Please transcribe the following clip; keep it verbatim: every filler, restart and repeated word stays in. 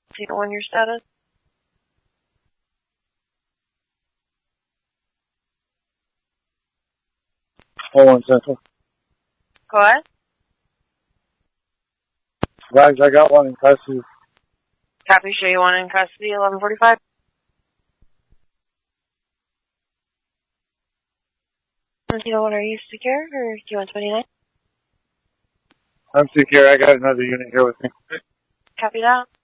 Zero one, your status? Hold on, Central. Go ahead. Guys, I got one in custody. Copy, show you one in custody, eleven forty-five. Zero one, are you secure or do you want twenty-nine? I'm secure. I got another unit here with me. Copy that.